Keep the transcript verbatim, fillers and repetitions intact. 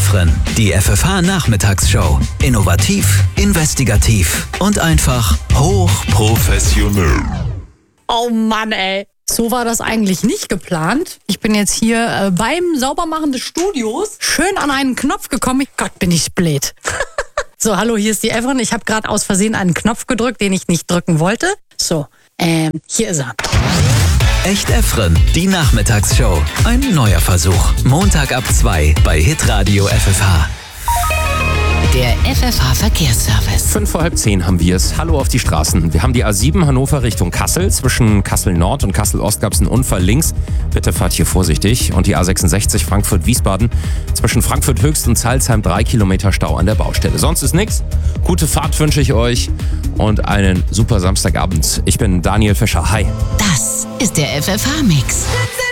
Efren, die F F H-Nachmittagsshow. Innovativ, investigativ und einfach hochprofessionell. Oh Mann, ey. So war das eigentlich nicht geplant. Ich bin jetzt hier äh, beim Saubermachen des Studios schön an einen Knopf gekommen. Gott, bin ich blöd. So, hallo, hier ist die Efren. Ich habe gerade aus Versehen einen Knopf gedrückt, den ich nicht drücken wollte. So, ähm, hier ist er. Echt Efren, die Nachmittagsshow. Ein neuer Versuch. Montag ab zwei bei Hitradio F F H. Der F F H-Verkehrsservice. Fünf vor halb zehn haben wir es. Hallo auf die Straßen. Wir haben die A sieben Hannover Richtung Kassel. Zwischen Kassel-Nord und Kassel-Ost gab es einen Unfall links. Bitte fahrt hier vorsichtig. Und die A sechsundsechzig Frankfurt-Wiesbaden. Zwischen Frankfurt-Höchst und Salzheim drei Kilometer Stau an der Baustelle. Sonst ist nichts. Gute Fahrt wünsche ich euch und einen super Samstagabend. Ich bin Daniel Fischer. Hi. Das ist der F F H-Mix.